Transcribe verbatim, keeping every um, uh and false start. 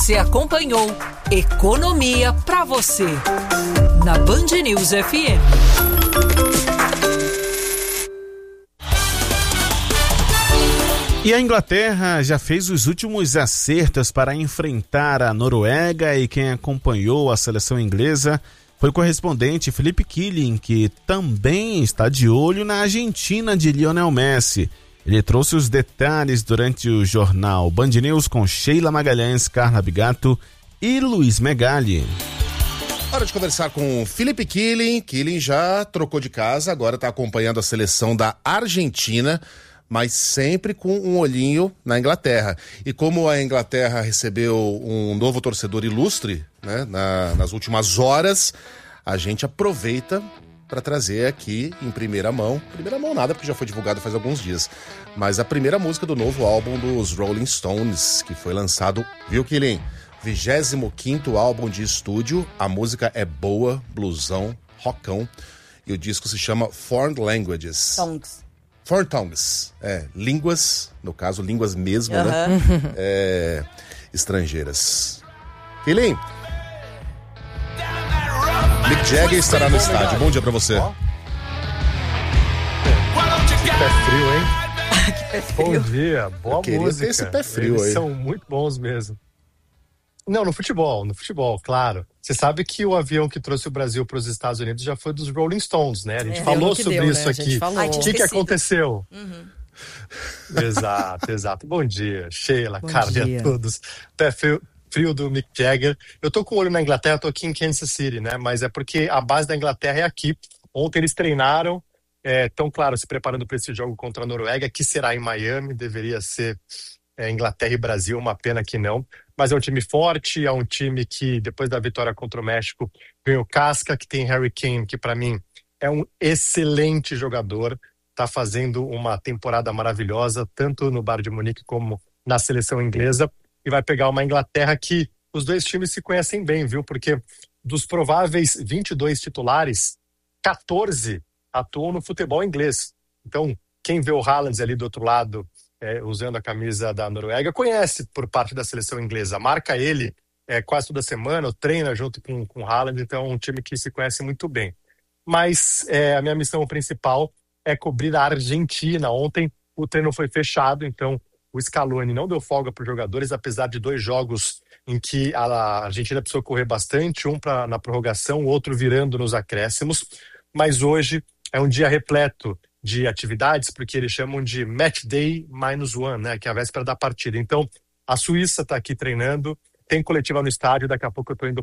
Você acompanhou Economia pra você, na Band News F M. E a Inglaterra já fez os últimos acertos para enfrentar a Noruega, e quem acompanhou a seleção inglesa foi o correspondente Felipe Killing, que também está de olho na Argentina de Lionel Messi. Ele trouxe os detalhes durante o jornal Band News com Sheila Magalhães, Carla Bigato e Luiz Megali. Hora de conversar com Felipe Killing. Killing já trocou de casa, agora está acompanhando a seleção da Argentina, mas sempre com um olhinho na Inglaterra. E como a Inglaterra recebeu um novo torcedor ilustre, né, na, nas últimas horas, a gente aproveita para trazer aqui em primeira mão, primeira mão nada, porque já foi divulgado faz alguns dias, mas a primeira música do novo álbum dos Rolling Stones, que foi lançado, viu, Killing? vigésimo quinto álbum de estúdio. A música é boa, blusão, rockão, e o disco se chama Foreign Languages. Tongues. Foreign Tongues, é, línguas, no caso, línguas mesmo, Uhum. né? É, estrangeiras. Killing, Mick Jagger estará no estádio. Bom dia pra você. Que pé frio, hein? Que pé frio. Bom dia, boa Eu queria música. ter esse pé frio Eles aí. são muito bons mesmo. Não, no futebol, no futebol, claro. Você sabe que o avião que trouxe o Brasil para os Estados Unidos já foi dos Rolling Stones, né? A gente É, falou que sobre deu, isso né? A gente aqui. falou. O Ai, que, tinha que esquecido. aconteceu? Uhum. Exato, exato. Bom dia, Sheila, Bom Carla e dia. a todos. Pé frio, frio do Mick Jagger. Eu tô com o olho na Inglaterra, tô aqui em Kansas City, né? Mas é porque a base da Inglaterra é aqui. Ontem eles treinaram, estão, claro, se preparando para esse jogo contra a Noruega, que será em Miami, deveria ser é, Inglaterra e Brasil, uma pena que não. Mas é um time forte, é um time que, depois da vitória contra o México, ganhou casca, que tem Harry Kane, que para mim é um excelente jogador, está fazendo uma temporada maravilhosa, tanto no Bayern de Munique como na seleção inglesa, e vai pegar uma Inglaterra que os dois times se conhecem bem, viu? Porque dos prováveis vinte e dois titulares, quatorze atuam no futebol inglês. Então, quem vê o Haaland ali do outro lado, é, usando a camisa da Noruega, conhece por parte da seleção inglesa, marca ele é, quase toda semana, treina junto com, com o Haaland, então é um time que se conhece muito bem. Mas é, a minha missão principal é cobrir a Argentina. Ontem o treino foi fechado, então o Scaloni não deu folga para os jogadores, apesar de dois jogos em que a Argentina precisou correr bastante, um pra, na prorrogação, o outro virando nos acréscimos. Mas hoje é um dia repleto de atividades, porque eles chamam de Match Day Minus One, né, que é a véspera da partida. Então, a Suíça está aqui treinando, tem coletiva no estádio, daqui a pouco eu estou indo